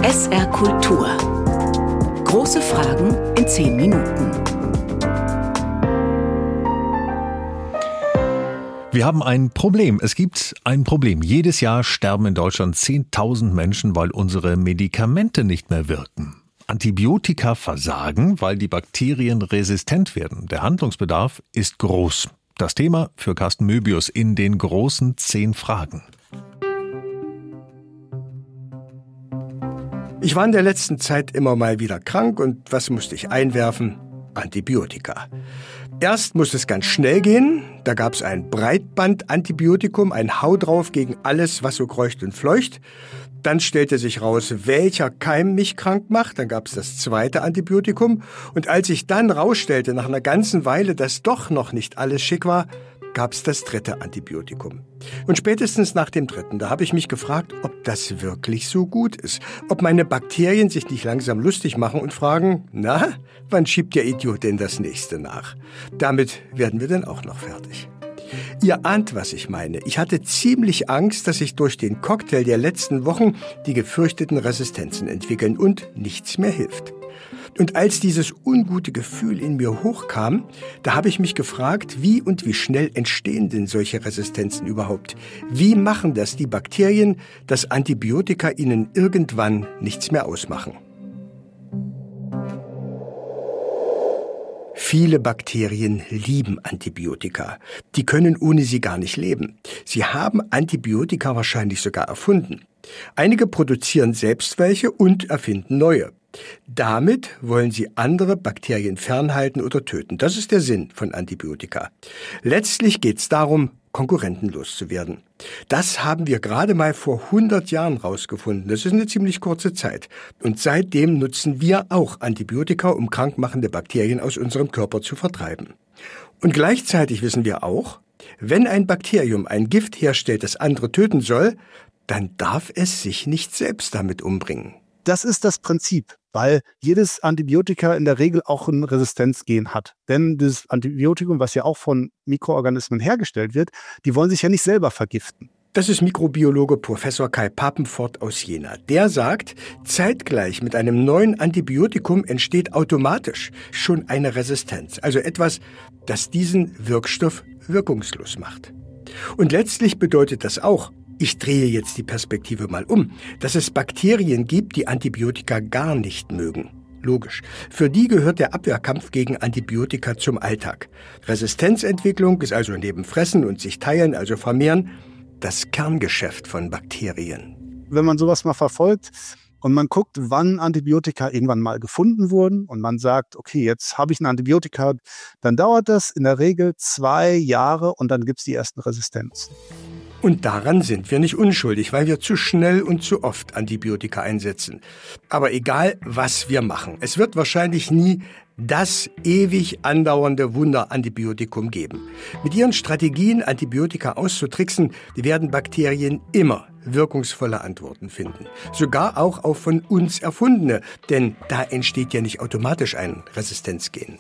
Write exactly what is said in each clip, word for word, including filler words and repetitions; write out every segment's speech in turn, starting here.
S R Kultur. Große Fragen in zehn Minuten. Wir haben ein Problem. Es gibt ein Problem. Jedes Jahr sterben in Deutschland zehntausend Menschen, weil unsere Medikamente nicht mehr wirken. Antibiotika versagen, weil die Bakterien resistent werden. Der Handlungsbedarf ist groß. Das Thema für Carsten Möbius in den großen zehn Fragen. Ich war in der letzten Zeit immer mal wieder krank und was musste ich einwerfen? Antibiotika. Erst musste es ganz schnell gehen. Da gab es ein Breitband-Antibiotikum, ein Hau drauf gegen alles, was so kreucht und fleucht. Dann stellte sich raus, welcher Keim mich krank macht. Dann gab es das zweite Antibiotikum. Und als sich dann rausstellte, nach einer ganzen Weile, dass doch noch nicht alles schick war, gab es das dritte Antibiotikum. Und spätestens nach dem dritten, da habe ich mich gefragt, ob das wirklich so gut ist. Ob meine Bakterien sich nicht langsam lustig machen und fragen, na, wann schiebt der Idiot denn das nächste nach? Damit werden wir dann auch noch fertig. Ihr ahnt, was ich meine. Ich hatte ziemlich Angst, dass sich durch den Cocktail der letzten Wochen die gefürchteten Resistenzen entwickeln und nichts mehr hilft. Und als dieses ungute Gefühl in mir hochkam, da habe ich mich gefragt, wie und wie schnell entstehen denn solche Resistenzen überhaupt? Wie machen das die Bakterien, dass Antibiotika ihnen irgendwann nichts mehr ausmachen? Viele Bakterien lieben Antibiotika. Die können ohne sie gar nicht leben. Sie haben Antibiotika wahrscheinlich sogar erfunden. Einige produzieren selbst welche und erfinden neue. Damit wollen sie andere Bakterien fernhalten oder töten. Das ist der Sinn von Antibiotika. Letztlich geht es darum, Konkurrenten loszuwerden. Das haben wir gerade mal vor hundert Jahren rausgefunden. Das ist eine ziemlich kurze Zeit. Und seitdem nutzen wir auch Antibiotika, um krankmachende Bakterien aus unserem Körper zu vertreiben. Und gleichzeitig wissen wir auch, wenn ein Bakterium ein Gift herstellt, das andere töten soll, dann darf es sich nicht selbst damit umbringen. Das ist das Prinzip, weil jedes Antibiotika in der Regel auch ein Resistenzgen hat. Denn das Antibiotikum, was ja auch von Mikroorganismen hergestellt wird, die wollen sich ja nicht selber vergiften. Das ist Mikrobiologe Professor Kai Papenfort aus Jena. Der sagt, zeitgleich mit einem neuen Antibiotikum entsteht automatisch schon eine Resistenz. Also etwas, das diesen Wirkstoff wirkungslos macht. Und letztlich bedeutet das auch, ich drehe jetzt die Perspektive mal um, dass es Bakterien gibt, die Antibiotika gar nicht mögen. Logisch. Für die gehört der Abwehrkampf gegen Antibiotika zum Alltag. Resistenzentwicklung ist also neben Fressen und sich teilen, also vermehren, das Kerngeschäft von Bakterien. Wenn man sowas mal verfolgt und man guckt, wann Antibiotika irgendwann mal gefunden wurden und man sagt, okay, jetzt habe ich ein Antibiotika, dann dauert das in der Regel zwei Jahre und dann gibt es die ersten Resistenzen. Und daran sind wir nicht unschuldig, weil wir zu schnell und zu oft Antibiotika einsetzen. Aber egal, was wir machen, es wird wahrscheinlich nie das ewig andauernde Wunder-Antibiotikum geben. Mit ihren Strategien, Antibiotika auszutricksen, werden Bakterien immer wirkungsvolle Antworten finden. Sogar auch auf von uns erfundene, denn da entsteht ja nicht automatisch ein Resistenzgen.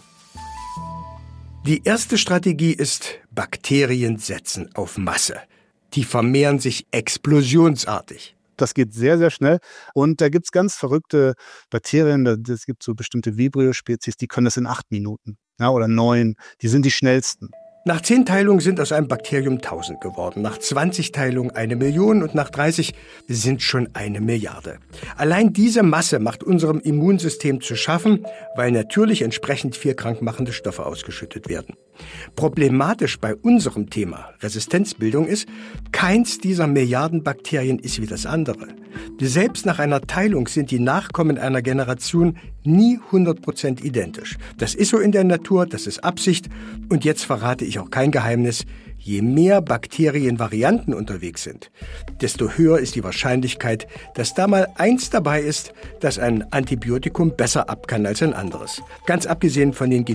Die erste Strategie ist Bakterien setzen auf Masse. Die vermehren sich explosionsartig. Das geht sehr, sehr schnell. Und da gibt es ganz verrückte Bakterien. Es gibt so bestimmte Vibrio-Spezies, die können das in acht Minuten, ja, oder neun. Die sind die schnellsten. Nach zehn Teilungen sind aus einem Bakterium tausend geworden, nach zwanzig Teilungen eine Million und nach dreißig sind schon eine Milliarde. Allein diese Masse macht unserem Immunsystem zu schaffen, weil natürlich entsprechend viel krankmachende Stoffe ausgeschüttet werden. Problematisch bei unserem Thema Resistenzbildung ist, keins dieser Milliarden Bakterien ist wie das andere. Selbst nach einer Teilung sind die Nachkommen einer Generation nie hundert Prozent identisch. Das ist so in der Natur, das ist Absicht. Und jetzt verrate ich auch kein Geheimnis. Je mehr Bakterienvarianten unterwegs sind, desto höher ist die Wahrscheinlichkeit, dass da mal eins dabei ist, das ein Antibiotikum besser ab kann als ein anderes. Ganz abgesehen von den